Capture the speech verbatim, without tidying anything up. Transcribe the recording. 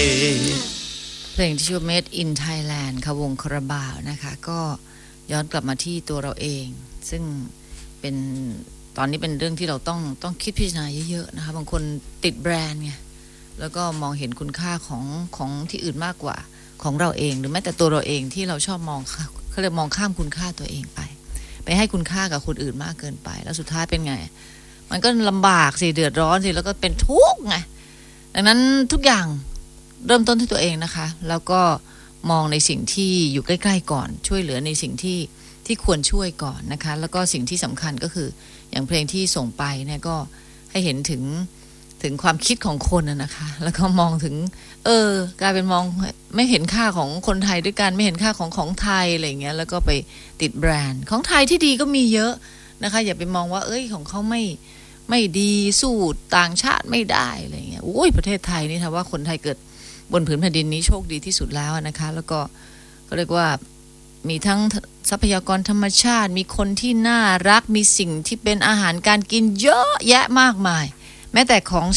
เพลงที่ชื่อ Made in Thailand ค่ะวงคาราบาวนะคะก็ย้อนกลับมาที่ตัวเราเองซึ่งเป็นตอนนี้เป็นเรื่องที่เราต้องต้องคิดพิจารณาเยอะๆนะคะบางคนติดแบรนด์ไงแล้วก็มองเห็นคุณค่าของของที่อื่นมากกว่าของเราเองหรือแม้แต่ตัวเราเองที่เราชอบมองเขาเรียกมองข้ามคุณค่าตัวเองไปไปให้คุณค่ากับคนอื่นมากเกินไปแล้วสุดท้ายเป็นไงมันก็ลำบากสิเดือดร้อนสิแล้วก็เป็นทุกข์ไงดังนั้นทุกอย่างเริ่มต้นที่ตัวเองนะคะแล้วก็มองในสิ่งที่อยู่ใกล้ๆก่อนช่วยเหลือในสิ่งที่ที่ควรช่วยก่อนนะคะแล้วก็สิ่งที่สำคัญก็คืออย่างเพลงที่ส่งไปเนี่ยก็ให้เห็นถึงถึงความคิดของคนน่ะนะคะแล้วก็มองถึงเออกลายเป็นมองไม่เห็นค่าของคนไทยด้วยกันไม่เห็นค่าของของไทยอะไรอย่างเงี้ยแล้วก็ไปติดแบรนด์ของไทยที่ดีก็มีเยอะนะคะอย่าไปมองว่าเอ้ยของเขาไม่ไม่ดีสู้ต่างชาติไม่ได้อะไรอย่างเงี้ยโอ้ยประเทศไทยนี่ถ้าว่าคนไทยเกิดบนผืนแผ่นดินนี้โชคดีที่สุดแล้วนะคะแล้วก็ก็เรียกว่ามีทั้งทรัพยากรธรรมชาติมีคนที่น่ารักมีสิ่งที่เป็นอาหารการกินเยอะแยะมากมายแม้แต่ของ